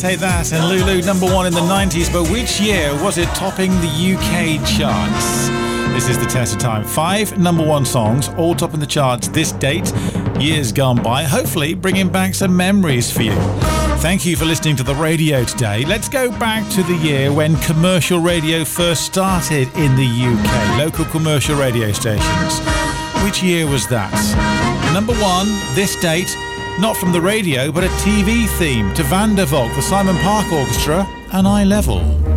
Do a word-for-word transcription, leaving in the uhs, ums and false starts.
Take that and Lulu, number one in the nineties, but which year was it topping the U K charts? This is the test of time. Five number one songs, all topping the charts this date, years gone by, hopefully bringing back some memories for you. Thank you for listening to the radio today. Let's go back to the year when commercial radio first started in the U K, local commercial radio stations. Which year was that? Number one, this date, not from the radio, but a T V theme to Van der Valk, the Simon Park Orchestra, and Eye Level.